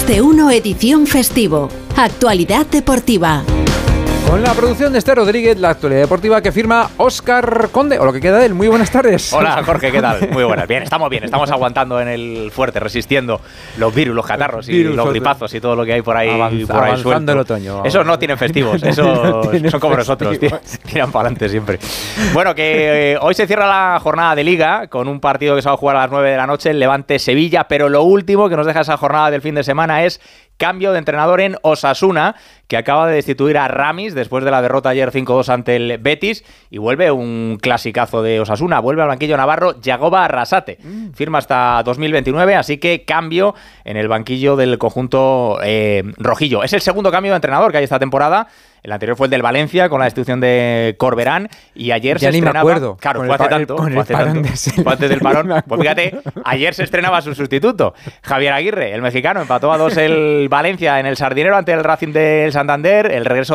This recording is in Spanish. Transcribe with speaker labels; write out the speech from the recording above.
Speaker 1: Más de Uno edición festivo. Actualidad deportiva.
Speaker 2: Con la producción de Esther Rodríguez, la actualidad deportiva que firma Óscar Conde, o lo que queda de él. Muy buenas tardes.
Speaker 3: Hola Jorge, ¿qué tal? Muy buenas. Bien, estamos aguantando en el fuerte, resistiendo los virus, los catarros y los gripazos y todo lo que hay por ahí,
Speaker 2: avanzando
Speaker 3: suelto.
Speaker 2: el otoño.
Speaker 3: Esos no tienen festivos, esos son como nosotros, tiran para adelante siempre. Bueno, que hoy se cierra la jornada de Liga con un partido que se va a jugar a las 9 de la noche, el Levante-Sevilla, pero lo último que nos deja esa jornada del fin de semana es cambio de entrenador en Osasuna, que acaba de destituir a Ramis después de la derrota ayer 5-2 ante el Betis, y vuelve un clasicazo de Osasuna, vuelve al banquillo navarro Yagoba Arrasate, firma hasta 2029, así que cambio en el banquillo del conjunto rojillo. Es el segundo cambio de entrenador que hay esta temporada. El anterior fue el del Valencia con la destitución de Corberán, y ayer
Speaker 2: ya
Speaker 3: se estrenaba...
Speaker 2: me acuerdo.
Speaker 3: Claro, fue hace tanto. Fue antes del parón. Pues fíjate, ayer se estrenaba su sustituto, Javier Aguirre, el mexicano, empató a 2 el Valencia en el Sardinero ante el Racing del Santander, el regreso